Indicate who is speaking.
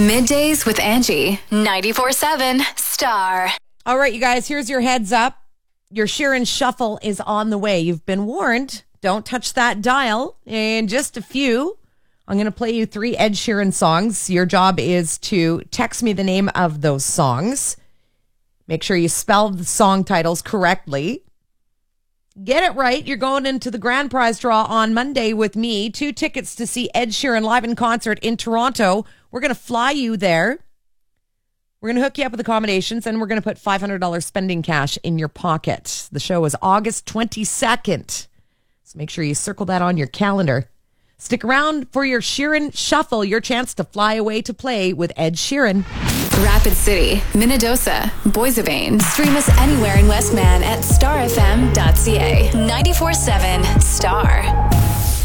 Speaker 1: Middays with Angie. 94.7 Star.
Speaker 2: All right, you guys, here's your heads up. Your Sheeran Shuffle is on the way. You've been warned. Don't touch that dial. In just a few, I'm going to play you 3 Ed Sheeran songs. Your job is to text me the name of those songs. Make sure you spell the song titles correctly. Get it right. You're going into the grand prize draw on Monday with me. 2 tickets to see Ed Sheeran live in concert in Toronto. We're going to fly you there. We're going to hook you up with accommodations, and we're going to put $500 spending cash in your pocket. The show is August 22nd. So make sure you circle that on your calendar. Stick around for your Sheeran Shuffle, your chance to fly away to play with Ed Sheeran.
Speaker 1: Rapid City, Minnedosa, Boissevain. Stream us anywhere in Westman at starfm.ca. 94.7 Star.